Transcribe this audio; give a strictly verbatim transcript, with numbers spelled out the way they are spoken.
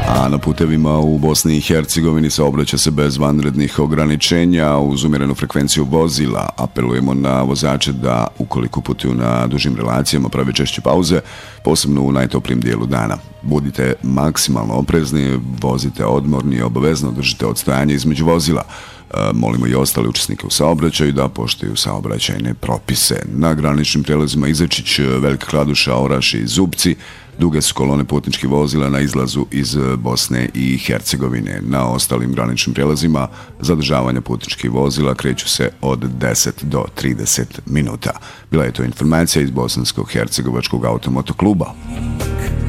A na putevima u Bosni i Hercegovini saobraća se bez vanrednih ograničenja uz umjerenu frekvenciju vozila. Apelujemo na vozače da, ukoliko putuju na dužim relacijama, prave češće pauze, posebno u najtoplijim dijelu dana. Budite maksimalno oprezni, vozite odmorni i obavezno držite odstojanje između vozila. Molimo i ostale učesnike u saobraćaju da poštuju saobraćajne propise. Na graničnim prijelazima Izečić, Velika Kladuša, Oraš i Zubci duge su kolone putničkih vozila na izlazu iz Bosne i Hercegovine. Na ostalim graničnim prijelazima zadržavanja putničkih vozila kreću se od deset do trideset minuta. Bila je to informacija iz Bosansko-hercegovačkog automotokluba.